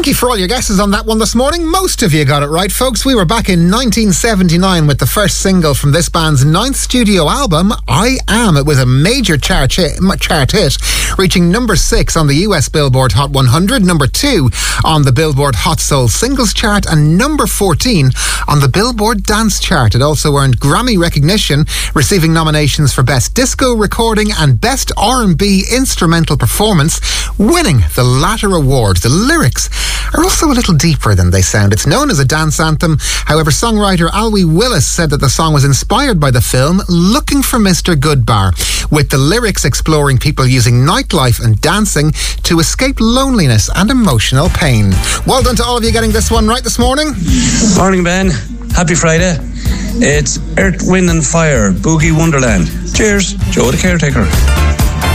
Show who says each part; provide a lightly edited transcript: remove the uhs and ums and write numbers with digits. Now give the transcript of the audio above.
Speaker 1: Thank you for all your guesses on that one this morning. Most of you got it right, folks. We were back in 1979 with the first single from this band's 9th studio album, I Am. It was a major chart hit, reaching number 6 on the US Billboard Hot 100, number 2 on the Billboard Hot Soul Singles Chart, and number 14 on the Billboard Dance Chart. It also earned Grammy recognition, receiving nominations for Best Disco Recording and Best R&B Instrumental Performance, winning the latter award. The lyrics are also a little deeper than they sound. It's known as a dance anthem. However, songwriter Alwee Willis said that the song was inspired by the film Looking for Mr. Goodbar, with the lyrics exploring people using nightlife and dancing to escape loneliness and emotional pain. Well done to all of you getting this one right this morning.
Speaker 2: Morning, Ben. Happy Friday. It's Earth, Wind and Fire, Boogie Wonderland. Cheers, Joe the Caretaker.